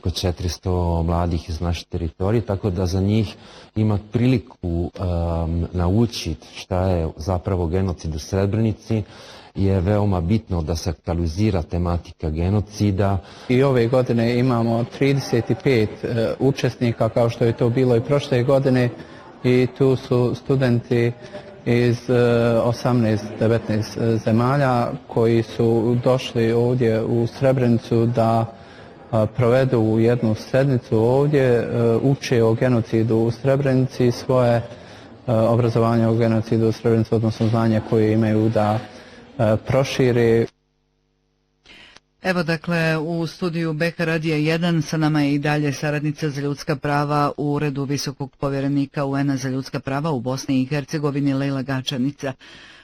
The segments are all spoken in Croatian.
preko 400 mladih iz naše teritorije, tako da za njih ima priliku naučiti šta je zapravo genocid u Srebrenici. Je veoma bitno da se aktualizira tematika genocida. I ove godine imamo 35 učesnika, kao što je to bilo i prošle godine, i tu su studenti iz 18-19 zemalja koji su došli ovdje u Srebrenicu da provedu jednu sedmicu ovdje, uče o genocidu u Srebrenici, svoje obrazovanje o genocidu u Srebrenici, odnosno znanje koje imaju da proširi. Evo dakle u studiju BK Radija 1 sa nama je i dalje saradnica za ljudska prava u Uredu Visokog povjerenika UN-a za ljudska prava u Bosni i Hercegovini Lejla Gačanica.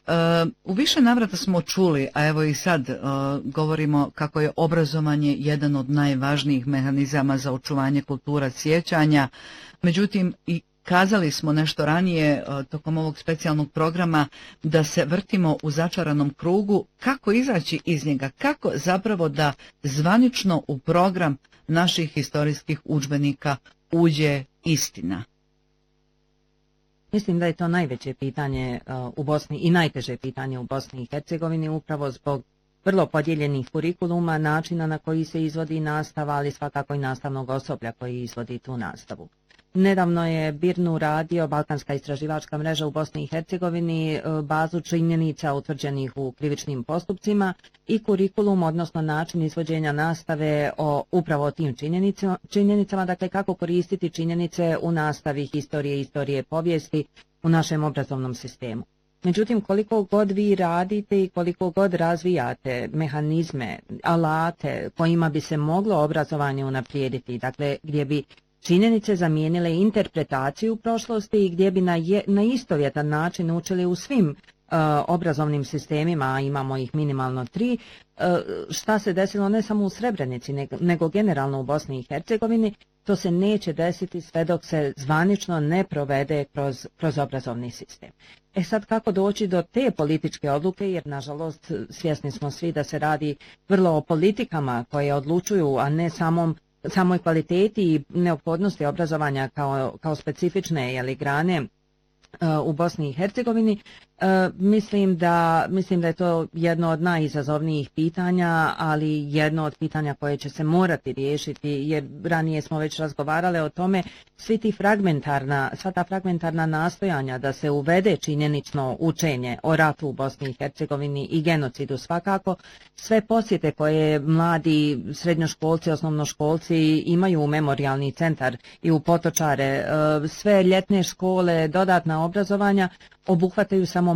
U više navrata smo čuli, a evo i sad govorimo kako je obrazovanje jedan od najvažnijih mehanizama za očuvanje kultura sjećanja. Međutim, i kazali smo nešto ranije tokom ovog specijalnog programa da se vrtimo u začaranom krugu. Kako izaći iz njega? Kako zapravo da zvanično u program naših historijskih udžbenika uđe istina? Mislim da je to najveće pitanje u Bosni i najteže pitanje u Bosni i Hercegovini, upravo zbog vrlo podijeljenih kurikuluma, načina na koji se izvodi nastava, ali svakako i nastavnog osoblja koji izvodi tu nastavu. Nedavno je BIRN radio, Balkanska istraživačka mreža u Bosni i Hercegovini, bazu činjenica utvrđenih u krivičnim postupcima i kurikulum, odnosno način izvođenja nastave o upravo tim činjenicama, dakle kako koristiti činjenice u nastavi historije povijesti u našem obrazovnom sistemu. Međutim, koliko god vi radite i koliko god razvijate mehanizme, alate kojima bi se moglo obrazovanje unaprijediti, dakle gdje bi činjenice zamijenile interpretaciju prošlosti i gdje bi na istovjetan način učili u svim obrazovnim sistemima, a imamo ih minimalno 3, šta se desilo ne samo u Srebrenici, nego generalno u Bosni i Hercegovini, to se neće desiti sve dok se zvanično ne provede kroz obrazovni sistem. E sad, kako doći do te političke odluke, jer nažalost svjesni smo svi da se radi vrlo o politikama koje odlučuju, a ne samoj kvaliteti i neophodnosti obrazovanja kao specifične grane u Bosni i Hercegovini. Mislim da je to jedno od najizazovnijih pitanja, ali jedno od pitanja koje će se morati riješiti, jer ranije smo već razgovarali o tome, sva ta fragmentarna nastojanja da se uvede činjenično učenje o ratu u Bosni i Hercegovini i genocidu svakako, sve posjete koje mladi srednjoškolci, osnovnoškolci imaju u memorijalni centar i u Potočare, sve ljetne škole, dodatna obrazovanja, obuhvataju samo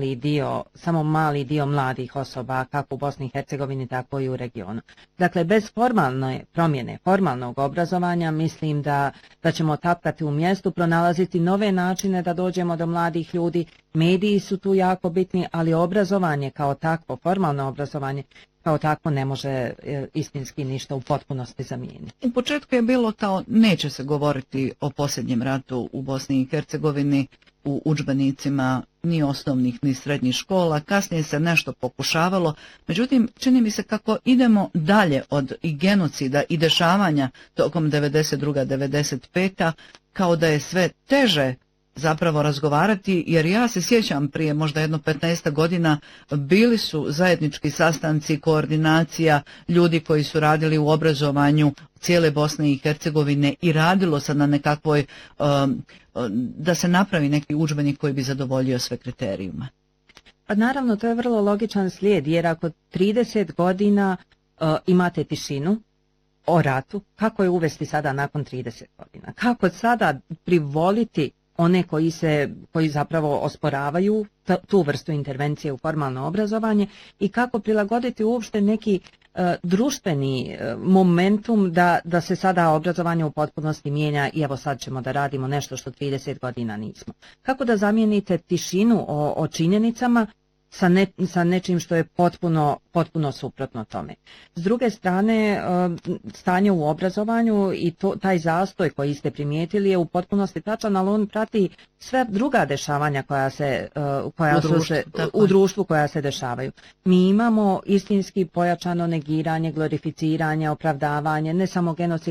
mali dio mladih osoba, kako u Bosni i Hercegovini, tako i u regionu. Dakle, bez formalne promjene, formalnog obrazovanja, mislim da ćemo tapkati u mjestu, pronalaziti nove načine da dođemo do mladih ljudi. Mediji su tu jako bitni, ali obrazovanje kao takvo, formalno obrazovanje kao takvo ne može istinski ništa u potpunosti zamijeniti. U početku je bilo kao neće se govoriti o posljednjem ratu u Bosni i Hercegovini u udžbenicima ni osnovnih ni srednjih škola, kasnije se nešto pokušavalo, međutim čini mi se kako idemo dalje od i genocida i dešavanja tokom 92-95, kao da je sve teže zapravo razgovarati, jer ja se sjećam prije možda jedno 15 godina bili su zajednički sastanci, koordinacija ljudi koji su radili u obrazovanju cijele Bosne i Hercegovine i radilo se na nekakvoj, da se napravi neki udžbenik koji bi zadovoljio sve kriterijume. Pa naravno, to je vrlo logičan slijed, jer ako 30 godina imate tišinu o ratu, kako je uvesti sada nakon 30 godina? Kako sada privoliti one koji zapravo osporavaju tu vrstu intervencije u formalno obrazovanje i kako prilagoditi uopšte neki društveni momentum da se sada obrazovanje u potpunosti mijenja i evo sad ćemo da radimo nešto što 30 godina nismo. Kako da zamijenite tišinu o činjenicama sa nečim što je potpuno suprotno tome. S druge strane, stanje u obrazovanju i taj zastoj koji ste primijetili je u potpunosti tačan, ali on prati sve druga dešavanja u društvu koja se dešavaju. Mi imamo istinski pojačano negiranje, glorificiranje, opravdavanje, ne samo genocid